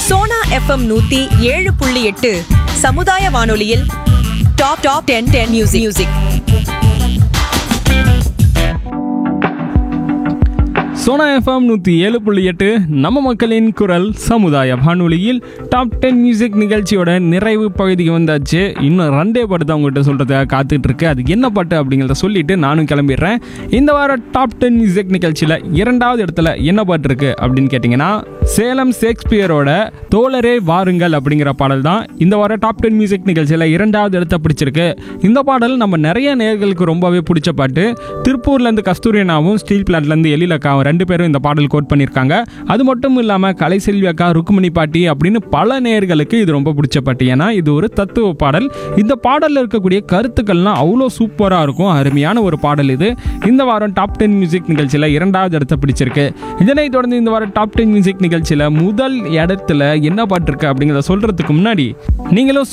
Sona FM 107.8 சமுதாய வானொலியில் top 10 music. Sona FM 107.8 நம்ம மக்களின் குரல் சமுதாய வானொலியில் டாப் 10 மியூசிக் நிகழ்ச்சியோட நிறைவு பகுதிக்கு வந்தாச்சு. இன்னும் 2 பாட்டு தான் உங்கள்கிட்ட சொல்கிறதுக்காக காத்துட்டு இருக்கு. அது என்ன பாட்டு அப்படிங்கிறத சொல்லிட்டு நானும் கிளம்பிடுறேன். இந்த வாரம் டாப் 10 மியூசிக் நிகழ்ச்சியில் 2வது இடத்துல என்ன பாட்டு இருக்கு அப்படின்னு கேட்டிங்கன்னா, சேலம் ஷேக்ஸ்பியரோட தோழரே வாருங்கள் அப்படிங்கிற பாடல் தான் இந்த வாரம் டாப் 10 மியூசிக் நிகழ்ச்சியில் 2வது இடத்தை பிடிச்சிருக்கு. இந்த பாடல் நம்ம நிறைய நேயர்களுக்கு ரொம்பவே பிடிச்ச பாட்டு. திருப்பூர்லேருந்து கஸ்தூரியனாவும் ஸ்டீல் பிளான்ட்லேருந்து எழிலக்காவும் 2 பேரும் இந்த பாடல் கோட் பண்ணியிருக்காங்க. அது மட்டும் இல்லாமல் கலைசெல்வி அக்கா, ருக்குமணி பாட்டி அப்படின்னு பல நேயர்களுக்கு இது ரொம்ப பிடிச்ச பாட்டு. ஏன்னா இது ஒரு தத்துவ பாடல். இந்த பாடலில் இருக்கக்கூடிய கருத்துக்கள்லாம் அவ்வளோ சூப்பராக இருக்கும். அருமையான ஒரு பாடல் இது. இந்த வாரம் டாப் 10 மியூசிக் நிகழ்ச்சியில் 2வது இடத்தை பிடிச்சிருக்கு. இதனை தொடர்ந்து இந்த வாரம் டாப் 10 மியூசிக் நிகழ்ச்சியில் முதல் இடத்துல என்ன பாட்டு இருக்கு அப்படிங்கிறத சொல்றதுக்கு முன்னாடி நீங்களும்